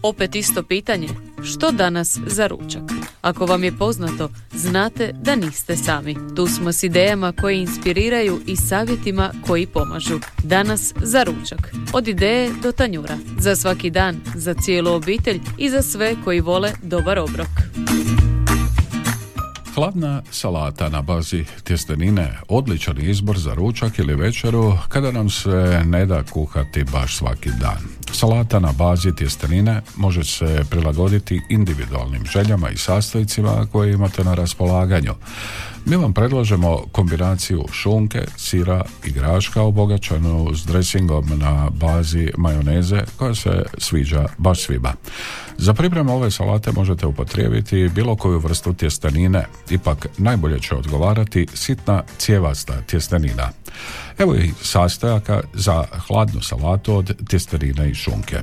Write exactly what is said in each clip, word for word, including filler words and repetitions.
Opet isto pitanje, što danas za ručak? Ako vam je poznato, znate da niste sami. Tu smo s idejama koje inspiriraju i savjetima koji pomažu. Danas za ručak. Od ideje do tanjura. Za svaki dan, za cijelu obitelj i za sve koji vole dobar obrok. Hladna salata na bazi tjestenine, odličan izbor za ručak ili večeru kada nam se ne da kuhati baš svaki dan. Salata na bazi tjestenine može se prilagoditi individualnim željama i sastojcima koje imate na raspolaganju. Mi vam predlažemo kombinaciju šunke, sira i graška obogaćenu s dresingom na bazi majoneze koja se sviđa baš svima. Za pripremu ove salate možete upotrijebiti bilo koju vrstu tjestenine, ipak najbolje će odgovarati sitna cjevasta tjestenina. Evo i sastojaka za hladnu salatu od tjestenine i šunke.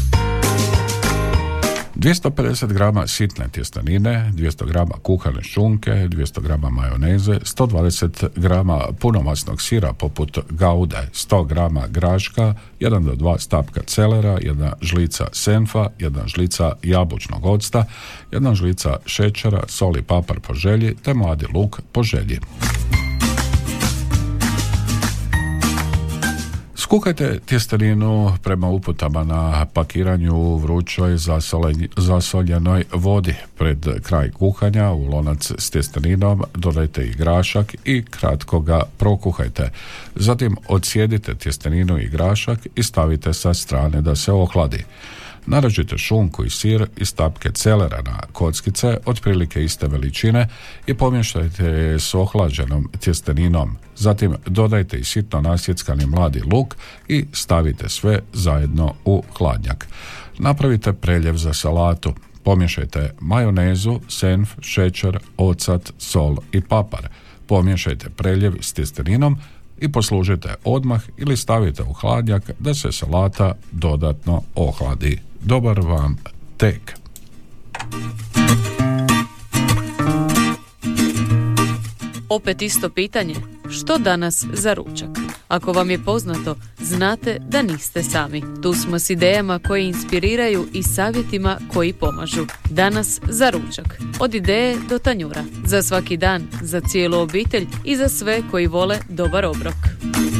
dvjesto pedeset grama sitne tjestenine, dvjesto grama kuhane šunke, dvjesto grama majoneze, sto dvadeset grama punomasnog sira poput gaude, sto grama graška, jedan do dva stapka celera, jedna žlica senfa, jedna žlica jabučnog octa, jedna žlica šećera, sol i papar po želji, te mladi luk po želji. Skuhajte tjesteninu prema uputama na pakiranju u vrućoj zasoljenoj vodi. Pred kraj kuhanja u lonac s tjesteninom dodajte i grašak i kratko ga prokuhajte. Zatim odsjedite tjesteninu i grašak i stavite sa strane da se ohladi. Narežite šunku i sir i stapke celera na kockice otprilike iste veličine i pomiješajte s ohlađenom tjesteninom. Zatim dodajte i sitno nasjeckani mladi luk i stavite sve zajedno u hladnjak. Napravite preljev za salatu. Pomiješajte majonezu, senf, šećer, ocat, sol i papar. Pomiješajte preljev s tjesteninom i poslužite odmah ili stavite u hladnjak da se salata dodatno ohladi. Dobar vam tek! Opet isto pitanje, što danas za ručak? Ako vam je poznato, znate da niste sami. Tu smo s idejama koje inspiriraju i savjetima koji pomažu. Danas za ručak. Od ideje do tanjura. Za svaki dan, za cijelu obitelj i za sve koji vole dobar obrok.